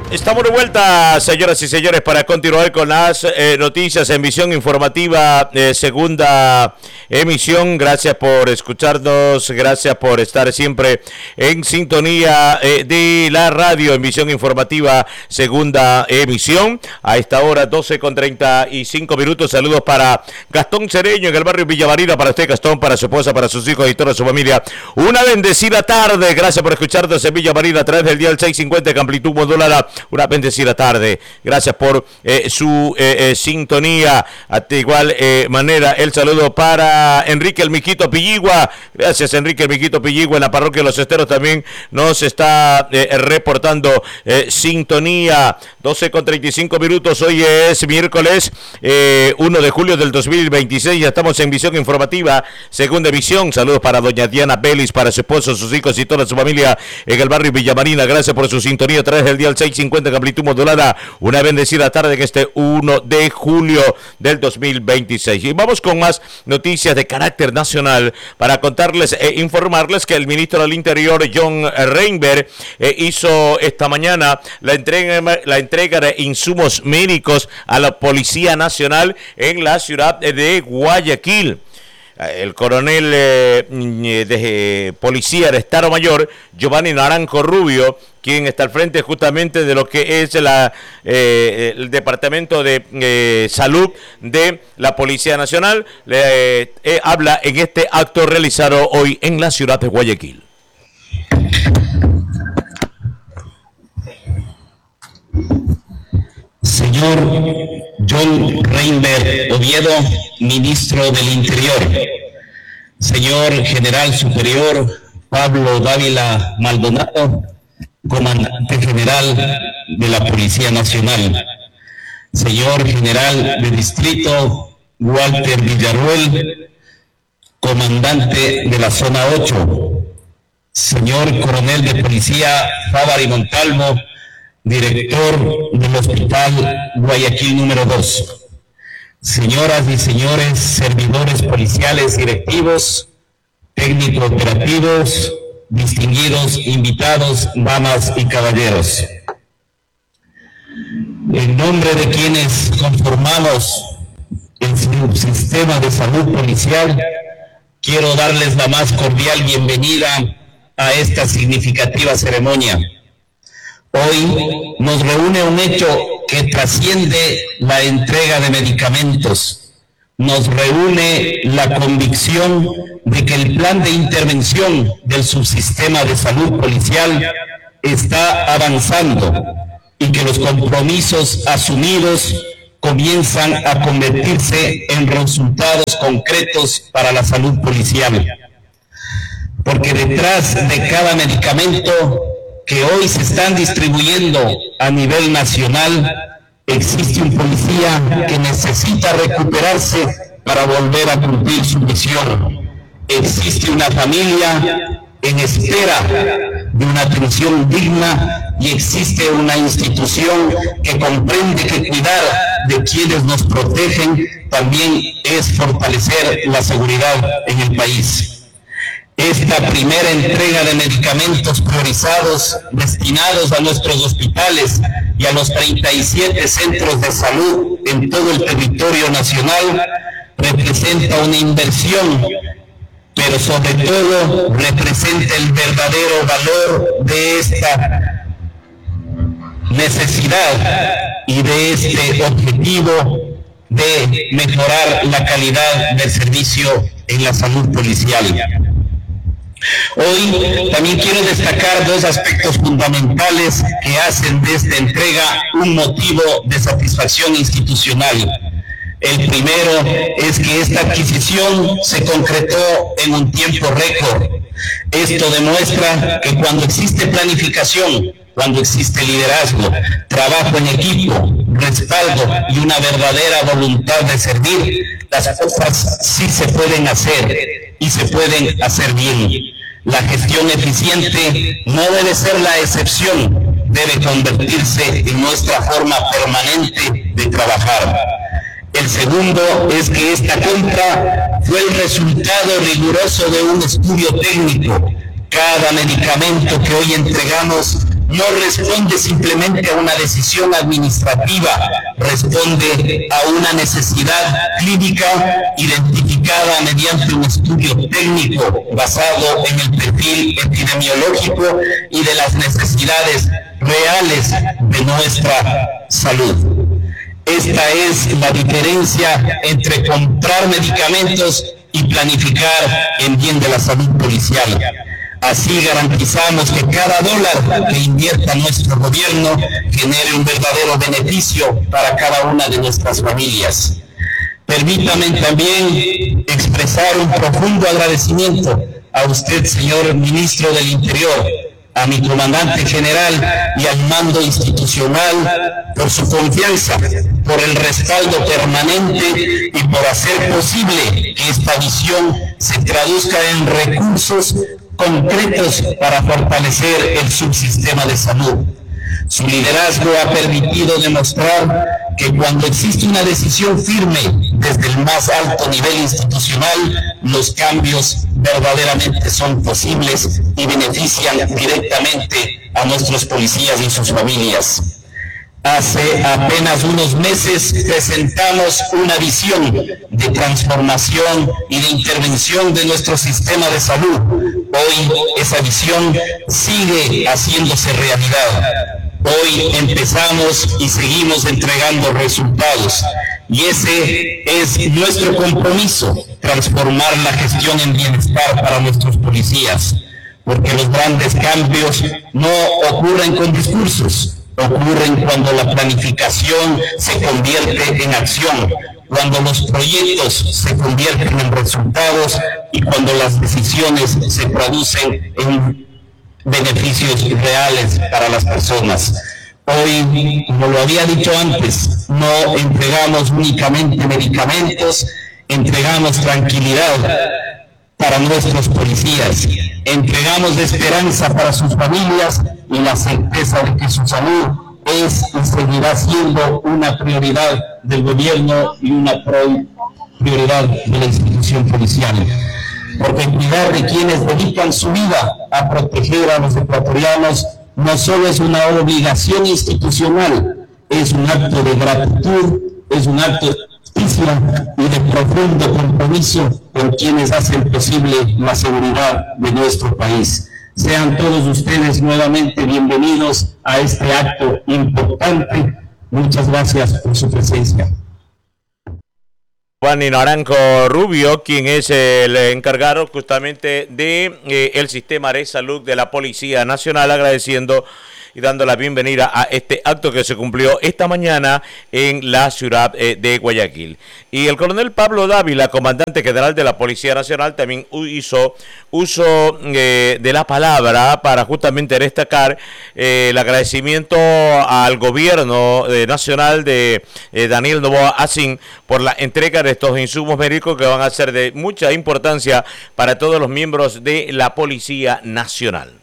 Estamos de vuelta, señoras y señores, para continuar con las noticias en Visión Informativa, segunda emisión. Gracias por escucharnos, gracias por estar siempre en sintonía de la radio en Visión Informativa, segunda emisión. A esta hora, 12:35. Saludos para Gastón Cereño en el barrio Villa Marina. Para usted, Gastón, para su esposa, para sus hijos y toda su familia. Una bendecida tarde. Gracias por escucharnos en Villa Marina a través del dial 650 de amplitud modulada. Una bendecida tarde. Gracias por su sintonía. De igual manera, el saludo para Enrique el Miquito Pilligua. Gracias, Enrique el Miquito Pilligua. En la parroquia de Los Esteros también nos está reportando sintonía. 12:35. Hoy es miércoles 1 de julio del 2026. Ya estamos en Visión Informativa, segunda emisión. Saludos para doña Diana Vélez, para su esposo, sus hijos y toda su familia en el barrio Villa Marina. Gracias por su sintonía a través del dial 650 amplitud modulada. Una bendecida tarde en este 1 de julio del 2026. Y vamos con más noticias de carácter nacional para contarles e informarles que el ministro del Interior, John Reinberg, hizo esta mañana la entrega de insumos médicos a la Policía Nacional en la ciudad de Guayaquil. El coronel de Policía de Estado Mayor, Giovanni Naranjo Rubio, quien está al frente justamente de lo que es el Departamento de Salud de la Policía Nacional, habla en este acto realizado hoy en la ciudad de Guayaquil. Señor John Reinberg Oviedo, ministro del Interior. Señor General Superior Pablo Dávila Maldonado, comandante general de la Policía Nacional. Señor General de Distrito Walter Villarruel, comandante de la Zona 8. Señor Coronel de Policía Fábari Montalvo, director del Hospital Guayaquil número 2. Señoras y señores servidores policiales directivos, técnicos operativos, distinguidos invitados, damas y caballeros. En nombre de quienes conformamos el sistema de salud policial, quiero darles la más cordial bienvenida a esta significativa ceremonia. Hoy nos reúne un hecho que trasciende la entrega de medicamentos. Nos reúne la convicción de que el plan de intervención del subsistema de salud policial está avanzando y que los compromisos asumidos comienzan a convertirse en resultados concretos para la salud policial. Porque detrás de cada medicamento que hoy se están distribuyendo a nivel nacional, existe un policía que necesita recuperarse para volver a cumplir su misión. Existe una familia en espera de una atención digna y existe una institución que comprende que cuidar de quienes nos protegen también es fortalecer la seguridad en el país. Esta primera entrega de medicamentos priorizados destinados a nuestros hospitales y a los 37 centros de salud en todo el territorio nacional representa una inversión, pero sobre todo representa el verdadero valor de esta necesidad y de este objetivo de mejorar la calidad del servicio en la salud policial. Hoy también quiero destacar dos aspectos fundamentales que hacen de esta entrega un motivo de satisfacción institucional. El primero es que esta adquisición se concretó en un tiempo récord. Esto demuestra que cuando existe planificación, cuando existe liderazgo, trabajo en equipo, respaldo y una verdadera voluntad de servir, las cosas sí se pueden hacer y se pueden hacer bien. La gestión eficiente no debe ser la excepción, debe convertirse en nuestra forma permanente de trabajar. El segundo es que esta compra fue el resultado riguroso de un estudio técnico. Cada medicamento que hoy entregamos no responde simplemente a una decisión administrativa, responde a una necesidad clínica identificada mediante un estudio técnico basado en el perfil epidemiológico y de las necesidades reales de nuestra salud. Esta es la diferencia entre comprar medicamentos y planificar en bien de la salud policial. Así garantizamos que cada dólar que invierta nuestro gobierno genere un verdadero beneficio para cada una de nuestras familias. Permítame también expresar un profundo agradecimiento a usted, señor Ministro del Interior, a mi comandante general y al mando institucional por su confianza, por el respaldo permanente y por hacer posible que esta visión se traduzca en recursos concretos para fortalecer el subsistema de salud. Su liderazgo ha permitido demostrar que cuando existe una decisión firme desde el más alto nivel institucional, los cambios verdaderamente son posibles y benefician directamente a nuestros policías y sus familias. Hace apenas unos meses presentamos una visión de transformación y de intervención de nuestro sistema de salud. Hoy esa visión sigue haciéndose realidad. Hoy empezamos y seguimos entregando resultados. Y ese es nuestro compromiso, transformar la gestión en bienestar para nuestros policías. Porque los grandes cambios no ocurren con discursos. Ocurren cuando la planificación se convierte en acción, cuando los proyectos se convierten en resultados y cuando las decisiones se traducen en beneficios reales para las personas. Hoy, como lo había dicho antes, no entregamos únicamente medicamentos, entregamos tranquilidad para nuestros policías, entregamos esperanza para sus familias y la certeza de que su salud es y seguirá siendo una prioridad del gobierno y una prioridad de la institución policial. Porque cuidar de quienes dedican su vida a proteger a los ecuatorianos no solo es una obligación institucional, es un acto de gratitud, es un acto de justicia y de profundo compromiso con quienes hacen posible la seguridad de nuestro país. Sean todos ustedes nuevamente bienvenidos a este acto importante. Muchas gracias por su presencia. Juan Naranjo Rubio, quien es el encargado justamente de el sistema de salud de la Policía Nacional, agradeciendo y dando la bienvenida a este acto que se cumplió esta mañana en la ciudad de Guayaquil. Y el coronel Pablo Dávila, comandante general de la Policía Nacional, también hizo uso de la palabra para justamente destacar el agradecimiento al gobierno nacional de Daniel Noboa Asín por la entrega de estos insumos médicos que van a ser de mucha importancia para todos los miembros de la Policía Nacional.